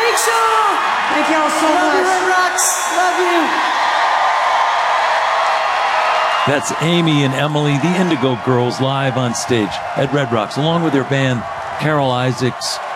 Freak Show! Thank y'all so much. Love you, Red Rocks. Love you. That's Amy and Emily, the Indigo Girls, live on stage at Red Rocks, along with their band, Carol Isaacs,